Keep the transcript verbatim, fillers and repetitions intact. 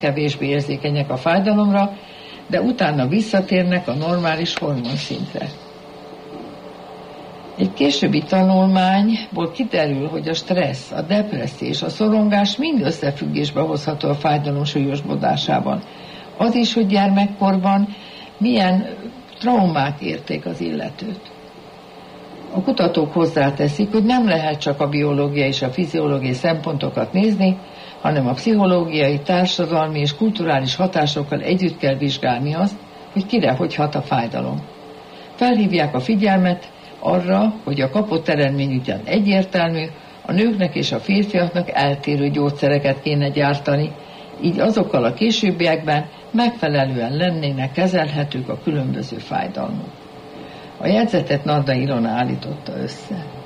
kevésbé érzékenyek a fájdalomra, de utána visszatérnek a normális hormonszintre. Egy későbbi tanulmányból kiderül, hogy a stressz, a depresszió és a szorongás mind összefüggésbe hozható a fájdalom súlyosbodásában. Az is, hogy gyermekkorban milyen traumák érték az illetőt. A kutatók hozzáteszik, hogy nem lehet csak a biológiai és a fiziológiai szempontokat nézni, hanem a pszichológiai, társadalmi és kulturális hatásokkal együtt kell vizsgálni azt, hogy kire hogy hat a fájdalom. Felhívják a figyelmet arra, hogy a kapott eredmény ugyan egyértelmű, a nőknek és a férfiaknak eltérő gyógyszereket kéne gyártani, így azokkal a későbbiekben megfelelően lennének kezelhetők a különböző fájdalmak. A jegyzetet Narda Ilona állította össze.